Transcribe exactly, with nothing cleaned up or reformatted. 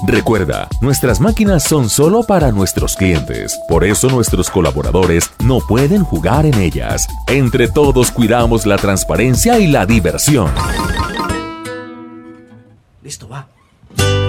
Recuerda, nuestras máquinas son solo para nuestros clientes. Por eso nuestros colaboradores no pueden jugar en ellas. Entre todos cuidamos la transparencia y la diversión. Listo, va.